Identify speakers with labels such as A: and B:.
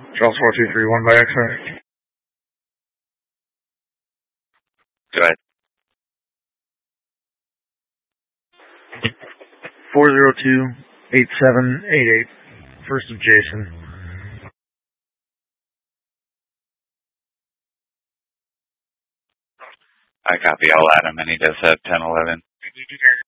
A: Charles 4231 by X-ray.
B: Go ahead.
A: 402-8788. First of Jason.
B: I copy. I'll add him, and he does have 1011.